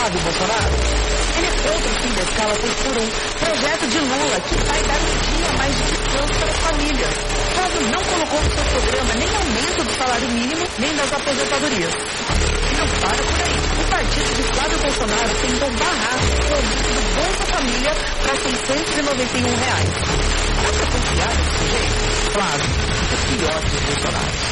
Flávio Bolsonaro? Ele é contra o fim da escala 6x1, projeto de Lula que vai dar um dia a mais de descanso para as famílias. Flávio não colocou no seu programa nem aumento do salário mínimo, nem das aposentadorias. E não para por aí. O partido de Flávio Bolsonaro tentou barrar o aumento do Bolsa Família para R$ 691. Dá para confiar nesse sujeito? Flávio, o pior dos Bolsonaros.